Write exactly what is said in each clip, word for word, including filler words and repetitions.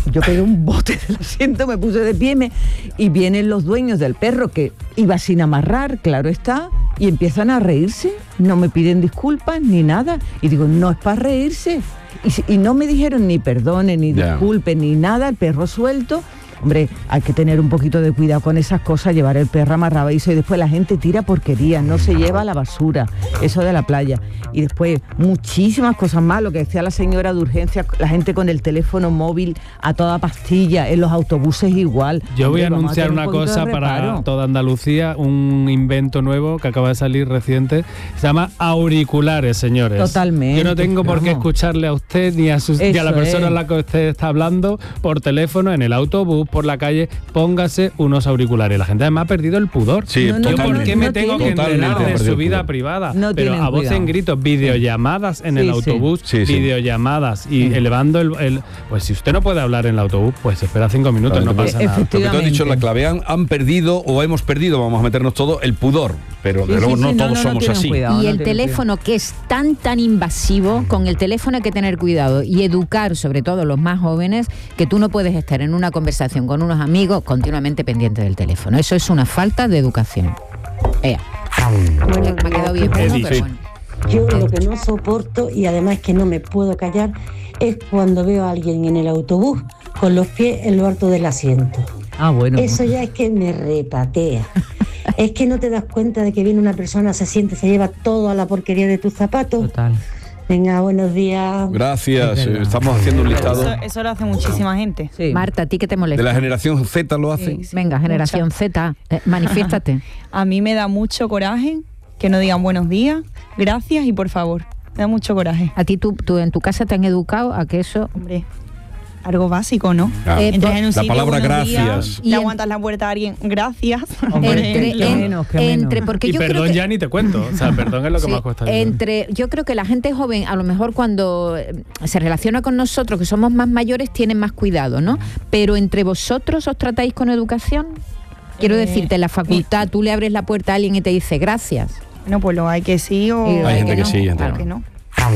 yo pegué un bote del asiento, me puse de pie me, y vienen los dueños del perro que iba sin amarrar, claro está, y empiezan a reírse, no me piden disculpas ni nada, y digo, no es para reírse, y, y no me dijeron ni perdone, ni Yeah. disculpen, ni nada, el perro suelto. Hombre, hay que tener un poquito de cuidado con esas cosas, llevar el perro amarrado y eso, y después la gente tira porquerías, no se lleva a la basura, eso de la playa. Y después muchísimas cosas más, lo que decía la señora de urgencia, la gente con el teléfono móvil a toda pastilla, en los autobuses igual. Yo voy Hombre, a vamos anunciar tener una un poquito cosa de para reparo. toda Andalucía, un invento nuevo que acaba de salir reciente, se llama auriculares, señores. Totalmente. Yo no tengo por qué Vamos. escucharle a usted ni a, sus, ni a la Eso persona es. a la que usted está hablando por teléfono, en el autobús, por la calle, póngase unos auriculares. La gente además ha perdido el pudor. Sí, No, no, Yo, ¿por totalmente. qué me no tengo que tienen. entrenar Totalmente de perdido su el vida pudor. privada? No Pero tienen a voz cuidado. en gritos, videollamadas en Sí, el sí. autobús, Sí, sí. videollamadas y elevando el, el... Pues si usted no puede hablar en el autobús, pues espera cinco minutos, Claro, no porque- pasa nada. Lo que tú has dicho es la Efectivamente. clave. Han, han perdido o hemos perdido, vamos a meternos todo, el pudor. Pero Sí, de luego sí, no sí, no, todos no, no somos tienen así. cuidado. No, Y no el tienen teléfono que es tan tan invasivo, con el teléfono hay que tener cuidado y educar sobre todo los más jóvenes que tú no puedes estar en una conversación con unos amigos continuamente pendiente del teléfono. Eso es una falta de educación. Ea. Me ha quedado bien, bueno, Edith, pero sí. bueno. Yo lo que no soporto, y además que no me puedo callar, es cuando veo a alguien en el autobús con los pies en lo alto del asiento. Ah, bueno. Eso ya es que me repatea. Es que no te das cuenta de que viene una persona, se siente, se lleva toda la porquería de tus zapatos. Total. Venga, buenos días. Gracias. Es verdad. eh, Estamos haciendo un listado. Eso, eso lo hace muchísima gente. Sí. Marta, ¿a ti qué te molesta? De la generación Z lo hacen. Sí. Venga, generación Z, eh, manifiéstate. A mí me da mucho coraje que no digan buenos días, gracias y por favor. Me da mucho coraje. A ti tú, tú en tu casa te han educado a que eso... Hombre, algo básico, ¿no? Ah, Eh, Entras en un la sitio, palabra buenos días, gracias. Y le en- aguantas la puerta a alguien, gracias. Hombre, Por entre, ejemplo. qué en- menos, qué menos. entre porque Y yo perdón creo que, ya ni te cuento, o sea, perdón es lo que sí, más cuesta. entre yo creo que la gente joven a lo mejor cuando eh, se relaciona con nosotros que somos más mayores tienen más cuidado, ¿no? Pero entre vosotros os tratáis con educación. Quiero Eh, decirte, en la facultad tú le abres la puerta a alguien y te dice gracias. Bueno, pues lo hay que sí o Hay gente que no. sí, hay gente Claro que que no.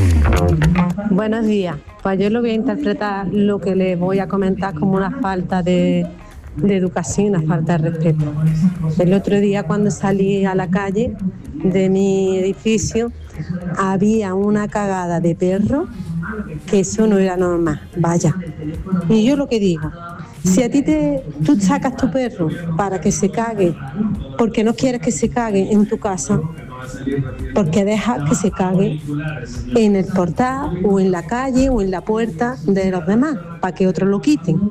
Buenos días. Pues yo lo voy a interpretar lo que les voy a comentar como una falta de, de educación, una falta de respeto. El otro día cuando salí a la calle de mi edificio había una cagada de perro que eso no era normal, vaya. Y yo lo que digo, si a ti te, tú sacas tu perro para que se cague, porque no quieres que se cague en tu casa, porque dejas que se cague en el portal o en la calle o en la puerta de los demás, para que otros lo quiten.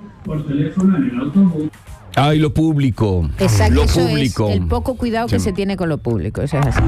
Ay, lo público. Exacto, Lo eso público. es el poco cuidado que Sí. se tiene con lo público, eso es así.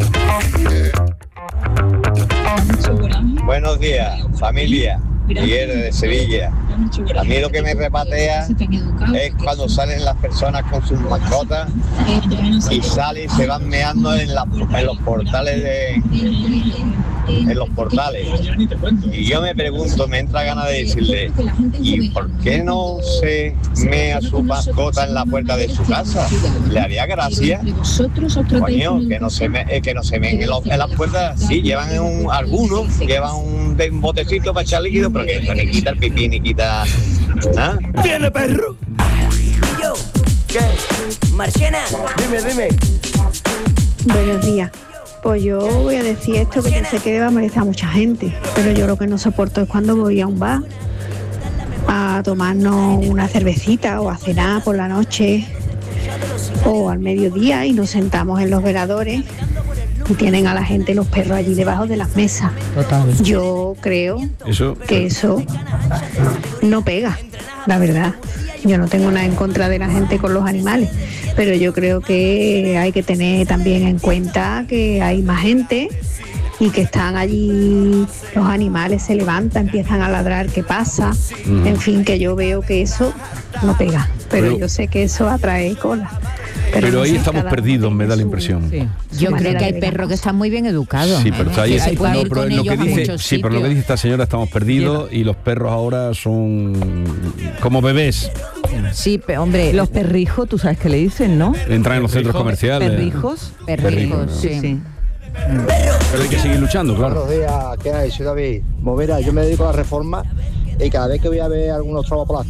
Buenos días, familia. Miguel de Sevilla. A mí lo que me repatea es cuando salen las personas con sus mascotas y salen y se van meando en, la- en los portales de en los portales. Y yo me pregunto, me entra ganas de decirle, ¿y por qué no se mea su mascota en la puerta de su casa? ¿Le haría gracia? Coño, que no se me, eh, que no se meen en, los- en las puertas. Sí, llevan un, algunos, llevan un, de- un botecito para echar líquido, pero que eso ni quita el pipí, ni quita nada. ¿Viene perro? Yo, ¿qué? Marciana, dime, dime. Buenos días. Pues yo voy a decir esto que yo sé que va a molestar a mucha gente, pero yo lo que no soporto es cuando voy a un bar a tomarnos una cervecita o a cenar por la noche o al mediodía y nos sentamos en los veladores y tienen a la gente los perros allí debajo de las mesas. Totalmente. Yo creo Eso. que eso no pega, la verdad. Yo no tengo nada en contra de la gente con los animales, pero yo creo que hay que tener también en cuenta que hay más gente y que están allí, los animales se levantan, empiezan a ladrar, ¿qué pasa? Mm. En fin, que yo veo que eso no pega, pero, Pero- yo sé que eso atrae cola. Pero, no ahí sé, estamos cada uno perdidos, tiene me da la su- impresión. Sí. Yo su creo manera que hay de ver las perros que cosas. están muy bien educados. Sí, pero ¿eh? está ahí. Que se hay- puede no, ir pero con lo que ellos a dice, muchos sí, pero lo que sitios. dice esta señora, estamos perdidos y los perros ahora son como bebés. Sí, pe- hombre, Los perrijos, tú sabes que le dicen, ¿no? Entran en los centros comerciales. Perrijos. perrijos, perrijos, sí. Sí. Pero hay que seguir luchando, claro. Buenos días, ¿qué hay? Soy David. Pues mira, yo me dedico a la reforma y cada vez que voy a ver algunos trabajos por las